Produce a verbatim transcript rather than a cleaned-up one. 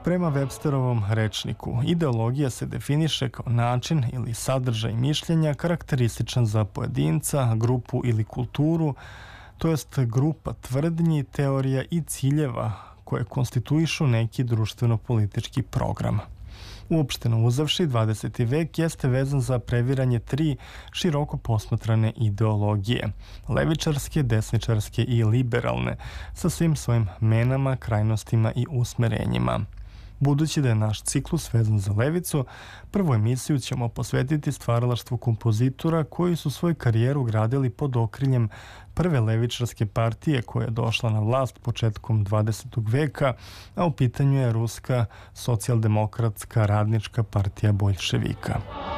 Prema Websterovom rečniku, ideologija se definiše kao način ili sadržaj mišljenja karakterističan za pojedinca, grupu ili kulturu, to jest grupa tvrdnji, teorija i ciljeva koje konstituišu neki društveno-politički program. Uopšteno uzavši, dvadeseti vek jeste vezan za previranje tri široko posmatrane ideologije, levičarske, desničarske i liberalne, sa svim svojim menama, krajnostima i usmerenjima. Budući da je naš ciklus vezan za levicu, prvu emisiju ćemo posvetiti stvaralaštvu kompozitora koji su svoju karijeru gradili pod okriljem prve levičarske partije koja je došla na vlast početkom dvadesetog veka, a u pitanju je Ruska socijaldemokratska radnička partija boljševika.